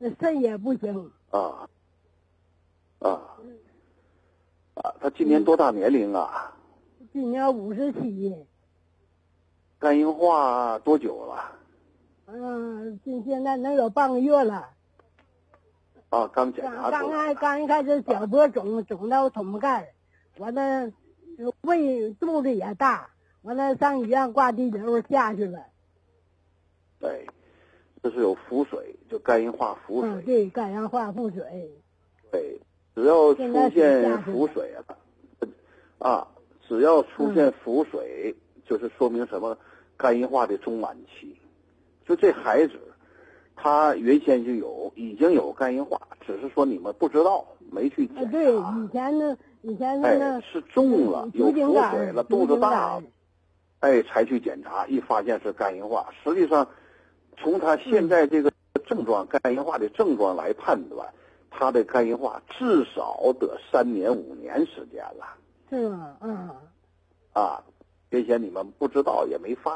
那肾也不行。 啊他今年多大年龄啊？ 今年57。 肝硬化多久了？ 现在能有半个月了。 刚检查出来。 刚一开始小波肿到桶盖，完了肚子也大，完了上医院挂地球下去了。 对，这是有腹水，就肝硬化腹水。 对，肝硬化腹水。 对，只要出现腹水只要出现腹水，就是说明什么？肝硬化的中晚期。就这孩子，他原先已经有肝硬化，只是说你们不知道，没去检查。 对，以前是重了，有腹水了，肚子大，才去检查，一发现是肝硬化。实际上，从他现在这个症状，肝硬化的症状来判断，他的肝硬化至少得3年5年时间了。 是吗？ 原先你们不知道，也没发现。